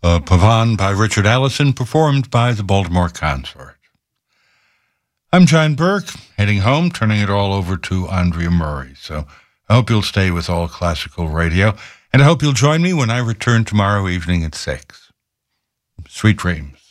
Pavan by Richard Allison, performed by the Baltimore Consort. I'm John Burke, heading home, turning it all over to Andrea Murray. So I hope you'll stay with All Classical Radio, and I hope you'll join me when I return tomorrow evening at 6. Sweet dreams.